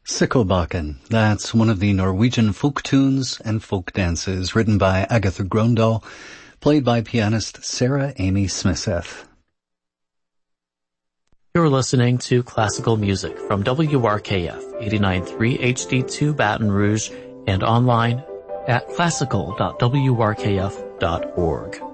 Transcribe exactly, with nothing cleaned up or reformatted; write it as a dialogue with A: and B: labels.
A: Sikkelbakken. That's one of the Norwegian folk tunes and folk dances written by Agatha Grøndahl, played by pianist Sarah Amy Smithseth.
B: You're listening to classical music from W R K F eighty-nine point three H D two Baton Rouge and online at classical dot w r k f dot org.